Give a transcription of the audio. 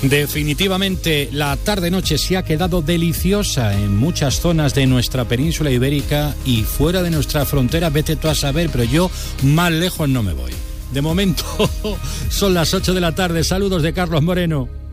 Definitivamente la tarde-noche se ha quedado deliciosa en muchas zonas de nuestra península ibérica y fuera de nuestra frontera, vete tú a saber, pero yo más lejos no me voy. De momento son las 8 de la tarde. Saludos de Carlos Moreno.